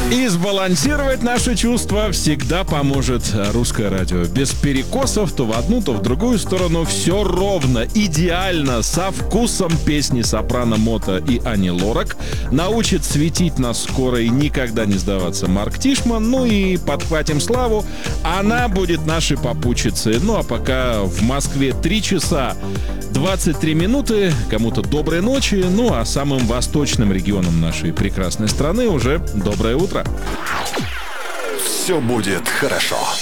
И сбалансировать наши чувства всегда поможет русское радио. Без перекосов то в одну, то в другую сторону. Все ровно, идеально, со вкусом песни сопрано Мота и Ани Лорак. Научит светить нас скоро и никогда не сдаваться Марк Тишман. Ну и подхватим славу. Она будет нашей попутчицей. Ну а пока в Москве 3 часа 23 минуты. Кому-то доброй ночи. Ну а самым восточным регионам нашей прекрасной страны уже доброе утро. Все будет хорошо.